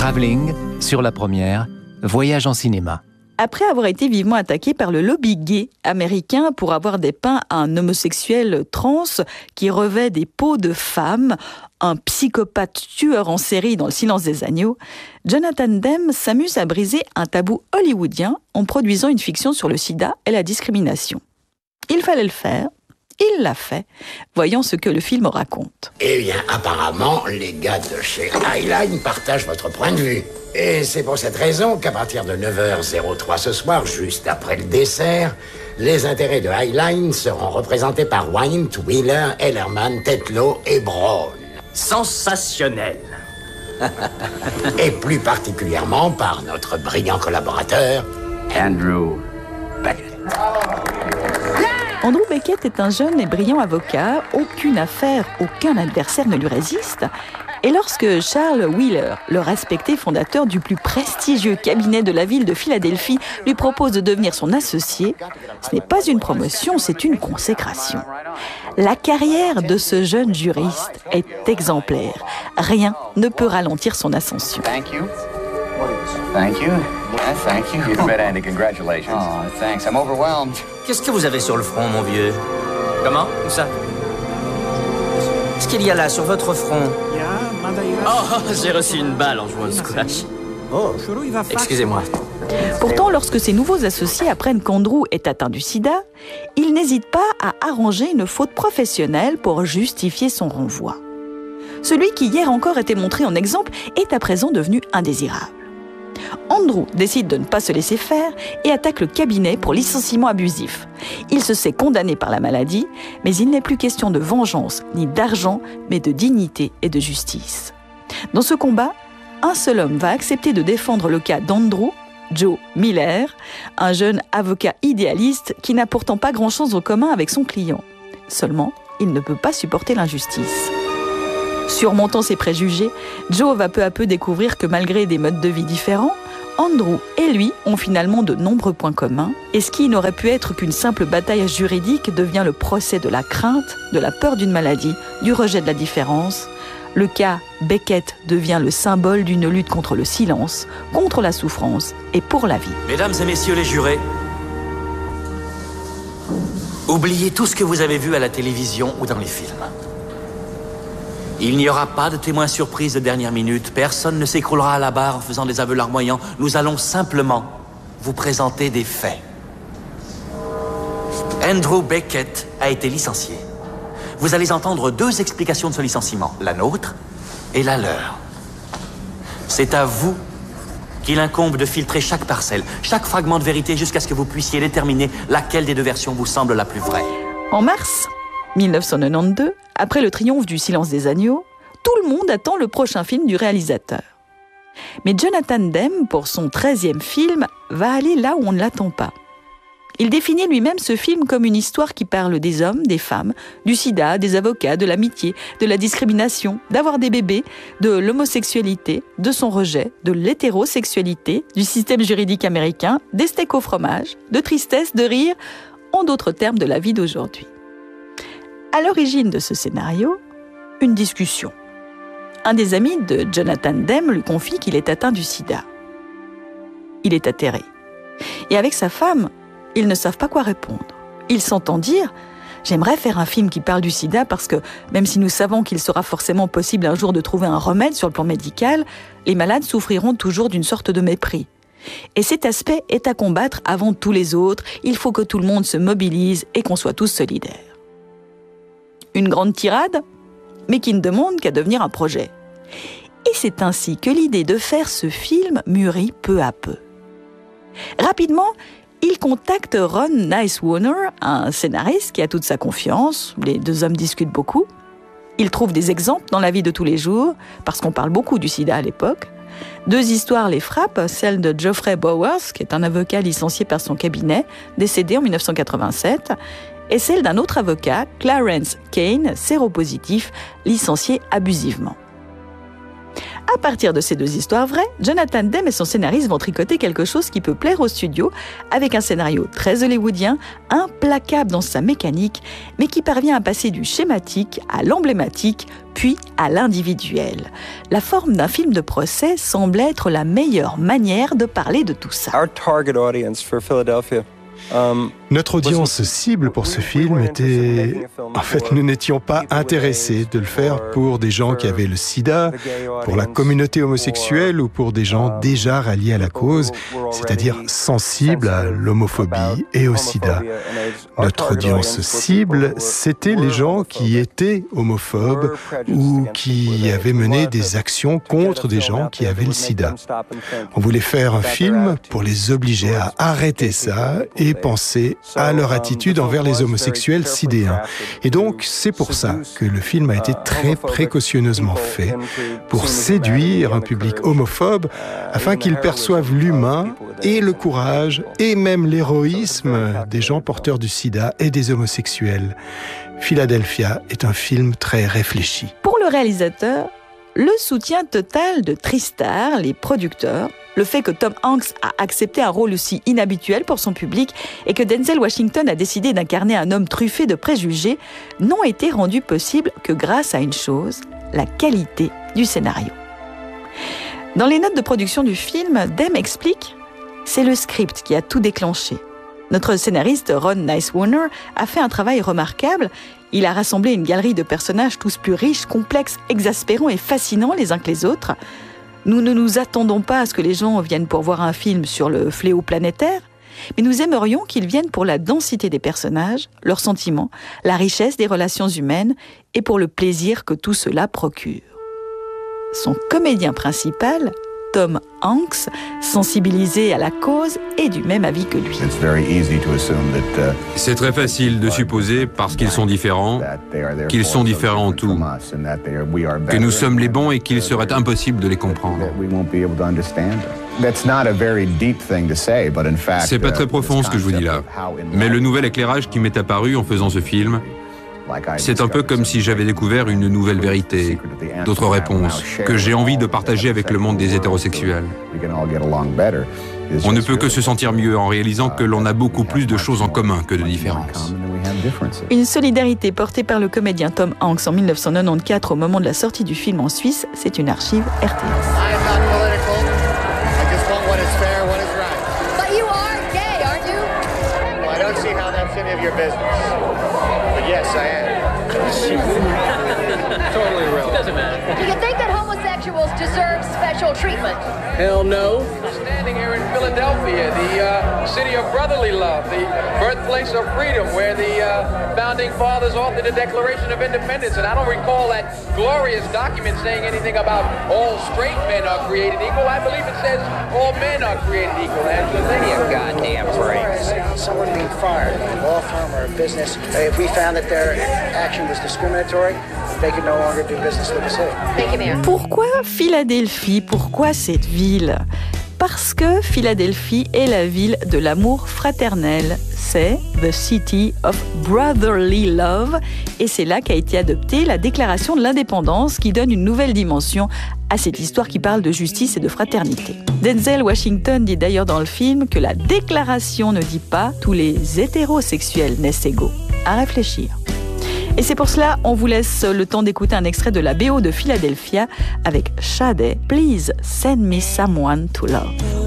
Travelling, sur la première, voyage en cinéma. Après avoir été vivement attaqué par le lobby gay américain pour avoir dépeint un homosexuel trans qui revêt des peaux de femme, un psychopathe tueur en série dans Le Silence des agneaux, Jonathan Demme s'amuse à briser un tabou hollywoodien en produisant une fiction sur le sida et la discrimination. Il fallait le faire. Il l'a fait. Voyons ce que le film raconte. Eh bien, apparemment, les gars de chez Highline partagent votre point de vue. Et c'est pour cette raison qu'à partir de 9h03 ce soir, juste après le dessert, les intérêts de Highline seront représentés par Wynt, Wheeler, Ellerman, Tetlow et Brown. Sensationnel. Et plus particulièrement par notre brillant collaborateur, Andrew Beckett. Andrew Beckett est un jeune et brillant avocat. Aucune affaire, aucun adversaire ne lui résiste. Et lorsque Charles Wheeler, le respecté fondateur du plus prestigieux cabinet de la ville de Philadelphie, lui propose de devenir son associé, ce n'est pas une promotion, c'est une consécration. La carrière de ce jeune juriste est exemplaire. Rien ne peut ralentir son ascension. Thank you. Thank you. Yeah, thank you. You've met Andy. Congratulations. Oh, thanks. I'm overwhelmed. Qu'est-ce que vous avez sur le front, mon vieux? Comment? Où ça? Qu'est-ce qu'il y a là, sur votre front? Oh, j'ai reçu une balle en jouant au squash. Oh, excusez-moi. Pourtant, lorsque ses nouveaux associés apprennent qu'Andrew est atteint du sida, ils n'hésitent pas à arranger une faute professionnelle pour justifier son renvoi. Celui qui hier encore était montré en exemple est à présent devenu indésirable. Andrew décide de ne pas se laisser faire et attaque le cabinet pour licenciement abusif. Il se sait condamné par la maladie, mais il n'est plus question de vengeance ni d'argent, mais de dignité et de justice. Dans ce combat, un seul homme va accepter de défendre le cas d'Andrew, Joe Miller, un jeune avocat idéaliste qui n'a pourtant pas grand-chose en commun avec son client. Seulement, il ne peut pas supporter l'injustice. Surmontant ses préjugés, Joe va peu à peu découvrir que malgré des modes de vie différents, Andrew et lui ont finalement de nombreux points communs, et ce qui n'aurait pu être qu'une simple bataille juridique devient le procès de la crainte, de la peur d'une maladie, du rejet de la différence. Le cas Beckett devient le symbole d'une lutte contre le silence, contre la souffrance et pour la vie. Mesdames et messieurs les jurés, oubliez tout ce que vous avez vu à la télévision ou dans les films. Il n'y aura pas de témoins surprises de dernière minute. Personne ne s'écroulera à la barre en faisant des aveux larmoyants. Nous allons simplement vous présenter des faits. Andrew Beckett a été licencié. Vous allez entendre deux explications de ce licenciement, la nôtre et la leur. C'est à vous qu'il incombe de filtrer chaque parcelle, chaque fragment de vérité jusqu'à ce que vous puissiez déterminer laquelle des deux versions vous semble la plus vraie. En mars 1992, après le triomphe du Silence des agneaux, tout le monde attend le prochain film du réalisateur. Mais Jonathan Demme, pour son 13e film, va aller là où on ne l'attend pas. Il définit lui-même ce film comme une histoire qui parle des hommes, des femmes, du sida, des avocats, de l'amitié, de la discrimination, d'avoir des bébés, de l'homosexualité, de son rejet, de l'hétérosexualité, du système juridique américain, des steaks au fromage, de tristesse, de rire, en d'autres termes de la vie d'aujourd'hui. À l'origine de ce scénario, une discussion. Un des amis de Jonathan Demme lui confie qu'il est atteint du sida. Il est atterré. Et avec sa femme, ils ne savent pas quoi répondre. Ils s'entendent dire « J'aimerais faire un film qui parle du sida parce que, même si nous savons qu'il sera forcément possible un jour de trouver un remède sur le plan médical, les malades souffriront toujours d'une sorte de mépris. Et cet aspect est à combattre avant tous les autres. Il faut que tout le monde se mobilise et qu'on soit tous solidaires. » Une grande tirade, mais qui ne demande qu'à devenir un projet. Et c'est ainsi que l'idée de faire ce film mûrit peu à peu. Rapidement, il contacte Ron Nicewarner, un scénariste qui a toute sa confiance. Les deux hommes discutent beaucoup. Il trouve des exemples dans la vie de tous les jours, parce qu'on parle beaucoup du sida à l'époque. Deux histoires les frappent, celle de Geoffrey Bowers, qui est un avocat licencié par son cabinet, décédé en 1987, et celle d'un autre avocat, Clarence Kane, séropositif, licencié abusivement. À partir de ces 2 histoires vraies, Jonathan Demme et son scénariste vont tricoter quelque chose qui peut plaire au studio, avec un scénario très hollywoodien, implacable dans sa mécanique, mais qui parvient à passer du schématique à l'emblématique, puis à l'individuel. La forme d'un film de procès semble être la meilleure manière de parler de tout ça. Our target audience for Philadelphia. Notre audience cible pour ce film était... En fait, nous n'étions pas intéressés de le faire pour des gens qui avaient le sida, pour la communauté homosexuelle ou pour des gens déjà ralliés à la cause, c'est-à-dire sensibles à l'homophobie et au sida. Notre audience cible, c'était les gens qui étaient homophobes ou qui avaient mené des actions contre des gens qui avaient le sida. On voulait faire un film pour les obliger à arrêter ça et penser à leur attitude envers les homosexuels sidéens. Et donc, c'est pour ça que le film a été très précautionneusement fait, pour séduire un public homophobe, afin qu'ils perçoivent l'humain et le courage et même l'héroïsme des gens porteurs du sida et des homosexuels. Philadelphia est un film très réfléchi. Pour le réalisateur, le soutien total de Tristar, les producteurs, le fait que Tom Hanks a accepté un rôle aussi inhabituel pour son public et que Denzel Washington a décidé d'incarner un homme truffé de préjugés n'ont été rendus possibles que grâce à une chose, la qualité du scénario. Dans les notes de production du film, Demme explique « C'est le script qui a tout déclenché. Notre scénariste Ron Nicewarner a fait un travail remarquable. Il a rassemblé une galerie de personnages tous plus riches, complexes, exaspérants et fascinants les uns que les autres. Nous ne nous attendons pas à ce que les gens viennent pour voir un film sur le fléau planétaire, mais nous aimerions qu'ils viennent pour la densité des personnages, leurs sentiments, la richesse des relations humaines et pour le plaisir que tout cela procure. » Son comédien principal, Tom Hanks, sensibilisé à la cause, est du même avis que lui. C'est très facile de supposer, parce qu'ils sont différents en tout, que nous sommes les bons et qu'il serait impossible de les comprendre. C'est pas très profond ce que je vous dis là, mais le nouvel éclairage qui m'est apparu en faisant ce film, c'est un peu comme si j'avais découvert une nouvelle vérité, d'autres réponses, que j'ai envie de partager avec le monde des hétérosexuels. On ne peut que se sentir mieux en réalisant que l'on a beaucoup plus de choses en commun que de différences. Une solidarité portée par le comédien Tom Hanks en 1994 au moment de la sortie du film en Suisse, c'est une archive RTS. Yes, I am. Totally real. Doesn't matter. Do you think that homosexuals deserve special treatment? Hell no. Standing here in Philadelphia, the city of brotherly love, the birthplace of freedom, where the founding fathers authored the Declaration of Independence, and I don't recall that glorious document saying anything about all straight men are created equal. I believe it says all men are created equal. Angela, give me a goddamn break. Someone being fired in a law firm or a business, if we found that their action was discriminatory, they could no longer do business with the city. Thank you, Mayor. Pourquoi Philadelphie? Pourquoi cette ville? Parce que Philadelphie est la ville de l'amour fraternel. C'est The City of Brotherly Love. Et c'est là qu'a été adoptée la Déclaration de l'Indépendance qui donne une nouvelle dimension à cette histoire qui parle de justice et de fraternité. Denzel Washington dit d'ailleurs dans le film que la Déclaration ne dit pas « tous les hétérosexuels naissent égaux ». À réfléchir. Et c'est pour cela, on vous laisse le temps d'écouter un extrait de la BO de Philadelphia avec Sade, Please Send Me Someone to Love.